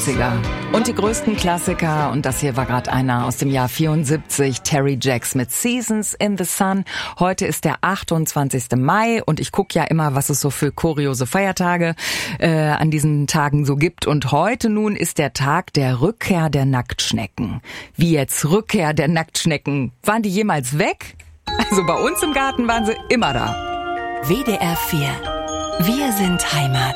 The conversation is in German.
90er. Und die größten Klassiker, und das hier war gerade einer aus dem Jahr 74, Terry Jacks mit Seasons in the Sun. Heute ist der 28. Mai und ich gucke ja immer, was es so für kuriose Feiertage an diesen Tagen so gibt. Und heute nun ist der Tag der Rückkehr der Nacktschnecken. Wie jetzt Rückkehr der Nacktschnecken? Waren die jemals weg? Also bei uns im Garten waren sie immer da. WDR 4. Wir sind Heimat.